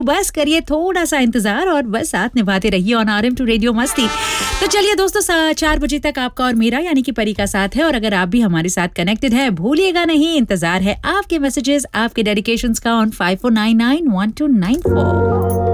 बस करिए थोड़ा सा इंतजार और बस साथ निभाते रहिए ऑन RM टू रेडियो मस्ती। तो चलिए दोस्तों 4 बजे तक आपका और मेरा यानी कि परी का साथ है और अगर आप भी हमारे साथ कनेक्टेड है भूलिएगा नहीं, इंतजार है आपके मैसेजेस, आपके डेडिकेशंस का ऑन 54991294।